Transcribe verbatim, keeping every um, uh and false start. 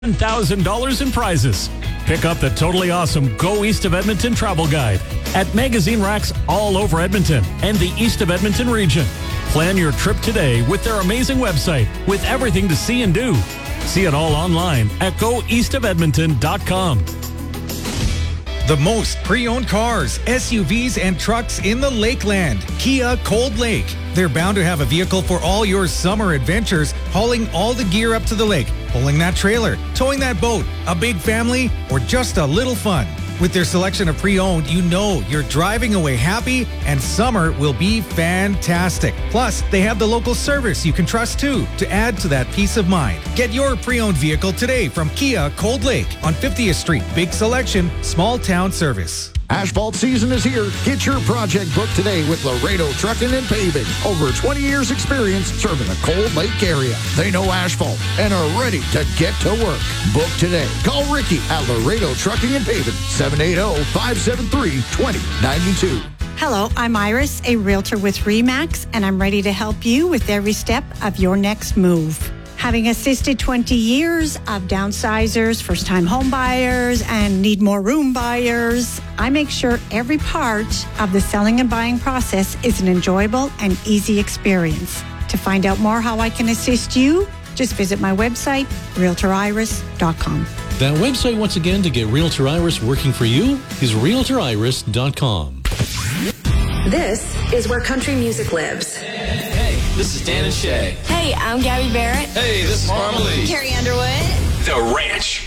one thousand dollars in prizes. Pick up the totally awesome Go East of Edmonton travel guide at magazine racks all over Edmonton and the East of Edmonton region. Plan your trip today with their amazing website with everything to see and do. See it all online at go east of edmonton dot com. The most pre-owned cars, S U Vs, and trucks in the Lakeland. Kia Cold Lake. They're bound to have a vehicle for all your summer adventures, hauling all the gear up to the lake, pulling that trailer, towing that boat, a big family, or just a little fun. With their selection of pre-owned, you know you're driving away happy, and summer will be fantastic. Plus, they have the local service you can trust too, to add to that peace of mind. Get your pre-owned vehicle today from Kia Cold Lake on fiftieth Street. Big selection, small town service. Asphalt season is here. Get your project booked today with Laredo Trucking and Paving. Over twenty years experience serving the Cold Lake area. They know asphalt and are ready to get to work. Book today. Call Ricky at Laredo Trucking and Paving, seven eight zero, five seven three, two zero nine two. Hello, I'm Iris, a realtor with RE/MAX, and I'm ready to help you with every step of your next move. Having assisted twenty years of downsizers, first-time home buyers, and need more room buyers, I make sure every part of the selling and buying process is an enjoyable and easy experience. To find out more how I can assist you, just visit my website, realtor iris dot com. That website, once again, to get Realtor Iris working for you is realtor iris dot com. This is where country music lives. Hey, this is Dan and Shay. Hey, I'm Gabby Barrett. Hey, this is Marmalade. Carrie Underwood. The Ranch.